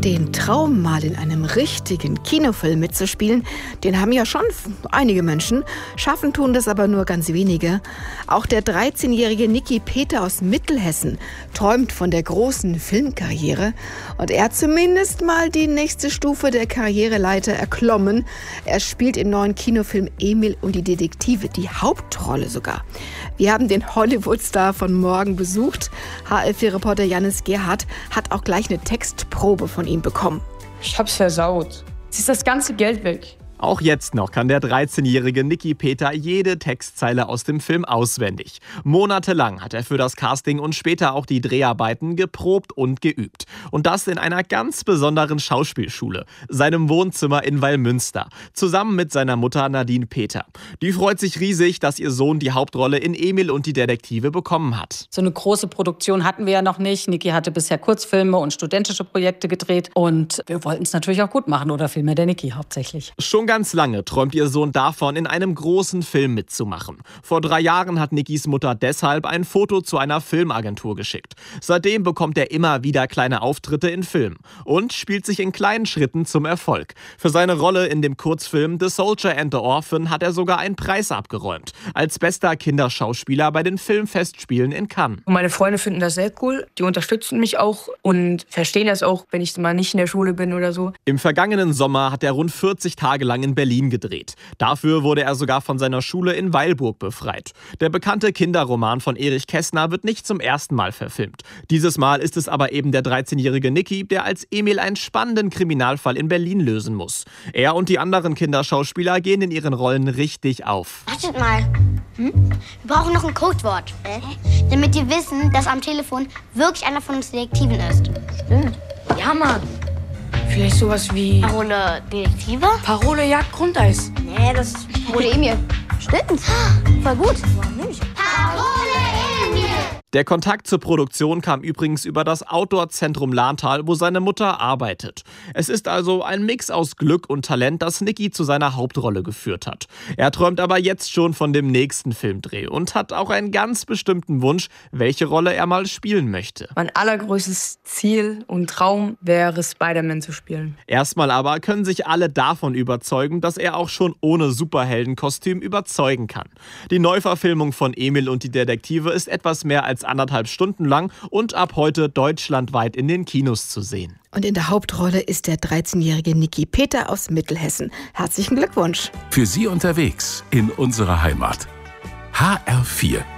Den Traum, mal in einem richtigen Kinofilm mitzuspielen, den haben ja schon einige Menschen. Schaffen tun das aber nur ganz wenige. Auch der 13-jährige Niki Peter aus Mittelhessen träumt von der großen Filmkarriere. Und er hat zumindest mal die nächste Stufe der Karriereleiter erklommen. Er spielt im neuen Kinofilm Emil und die Detektive, die Hauptrolle sogar. Wir haben den Hollywood-Star von morgen besucht. HR4-Reporter Janis Gerhardt hat auch gleich eine Textprobe von ihm bekommen. Ich hab's versaut. Jetzt ist das ganze Geld weg. Auch jetzt noch kann der 13-jährige Niki Peter jede Textzeile aus dem Film auswendig. Monatelang hat er für das Casting und später auch die Dreharbeiten geprobt und geübt. Und das in einer ganz besonderen Schauspielschule, seinem Wohnzimmer in Wallmünster, zusammen mit seiner Mutter Nadine Peter. Die freut sich riesig, dass ihr Sohn die Hauptrolle in Emil und die Detektive bekommen hat. So eine große Produktion hatten wir ja noch nicht. Niki hatte bisher Kurzfilme und studentische Projekte gedreht. Und wir wollten es natürlich auch gut machen, oder vielmehr der Niki hauptsächlich. Schon ganz lange träumt ihr Sohn davon, in einem großen Film mitzumachen. Vor 3 Jahren hat Nikis Mutter deshalb ein Foto zu einer Filmagentur geschickt. Seitdem bekommt er immer wieder kleine Auftritte in Filmen und spielt sich in kleinen Schritten zum Erfolg. Für seine Rolle in dem Kurzfilm The Soldier and the Orphan hat er sogar einen Preis abgeräumt. Als bester Kinderschauspieler bei den Filmfestspielen in Cannes. Und meine Freunde finden das sehr cool. Die unterstützen mich auch und verstehen das auch, wenn ich mal nicht in der Schule bin oder so. Im vergangenen Sommer hat er rund 40 Tage lang in Berlin gedreht. Dafür wurde er sogar von seiner Schule in Weilburg befreit. Der bekannte Kinderroman von Erich Kästner wird nicht zum ersten Mal verfilmt. Dieses Mal ist es aber eben der 13-jährige Niki, der als Emil einen spannenden Kriminalfall in Berlin lösen muss. Er und die anderen Kinderschauspieler gehen in ihren Rollen richtig auf. Wartet mal. Wir brauchen noch ein Codewort. Damit die wissen, dass am Telefon wirklich einer von uns Detektiven ist. Stimmt. Ja, Mann. Vielleicht sowas wie Parole Detektive? Parole Jagd Grundeis. Nee, das ist Parole Emil. Stimmt. Voll gut. Warum nicht? Parole Emil! Der Kontakt zur Produktion kam übrigens über das Outdoor-Zentrum Lahntal, wo seine Mutter arbeitet. Es ist also ein Mix aus Glück und Talent, das Niki zu seiner Hauptrolle geführt hat. Er träumt aber jetzt schon von dem nächsten Filmdreh und hat auch einen ganz bestimmten Wunsch, welche Rolle er mal spielen möchte. Mein allergrößtes Ziel und Traum wäre, Spider-Man zu spielen. Erstmal aber können sich alle davon überzeugen, dass er auch schon ohne Superheldenkostüm überzeugen kann. Die Neuverfilmung von Emil und die Detektive ist etwas mehr als 1,5 Stunden lang und ab heute deutschlandweit in den Kinos zu sehen. Und in der Hauptrolle ist der 13-jährige Niki Peter aus Mittelhessen. Herzlichen Glückwunsch. Für Sie unterwegs in unserer Heimat. HR4